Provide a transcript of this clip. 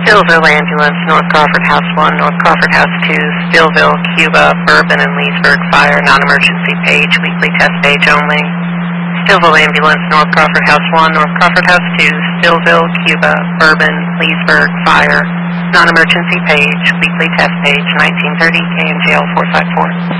Stillville Ambulance, North Crawford House 1, North Crawford House 2, Stillville, Cuba, Bourbon, and Leesburg Fire, non-emergency page, weekly test page only. Stillville Ambulance, North Crawford House 1, North Crawford House 2, Stillville, Cuba, Bourbon, Leesburg Fire, non-emergency page, weekly test page, 1930, KMGL 454.